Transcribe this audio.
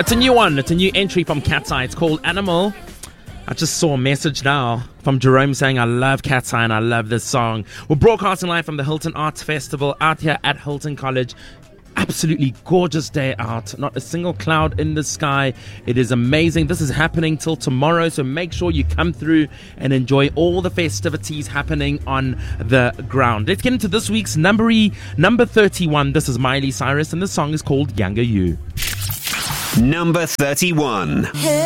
It's a new one. It's a new entry from Cat's Eye. It's called Animal. I just saw a message now from Jerome saying, I love Cat's Eye and I love this song. We're broadcasting live from the Hilton Arts Festival out here at Hilton College. Absolutely gorgeous day out. Not a single cloud in the sky. It is amazing. This is happening till tomorrow, so make sure you come through and enjoy all the festivities happening on the ground. Let's get into this week's number 31. This is Miley Cyrus and the song is called Younger You. Number 31.